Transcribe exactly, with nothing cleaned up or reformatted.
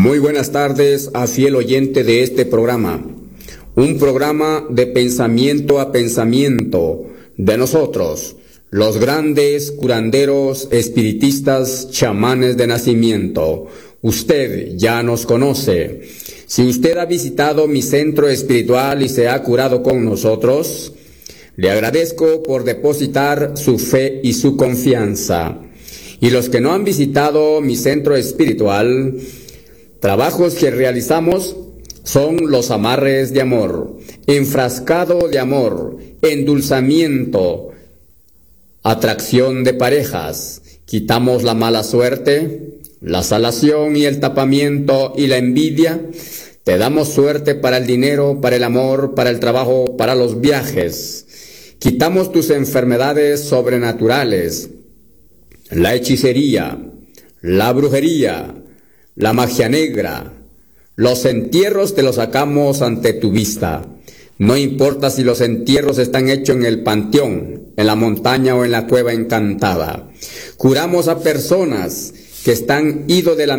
Muy buenas tardes a fiel oyente de este programa, un programa de pensamiento a pensamiento de nosotros, los grandes curanderos, espiritistas, chamanes de nacimiento. Usted ya nos conoce. Si usted ha visitado mi centro espiritual y se ha curado con nosotros, le agradezco por depositar su fe y su confianza. Y los que no han visitado mi centro espiritual, trabajos que realizamos son los amarres de amor, enfrascado de amor, endulzamiento, atracción de parejas. Quitamos la mala suerte, la salación y el tapamiento y la envidia. Te damos suerte para el dinero, para el amor, para el trabajo, para los viajes. Quitamos tus enfermedades sobrenaturales, la hechicería, la brujería, la magia negra. Los entierros te los sacamos ante tu vista. No importa si los entierros están hechos en el panteón, en la montaña o en la cueva encantada. Curamos a personas que están ido de la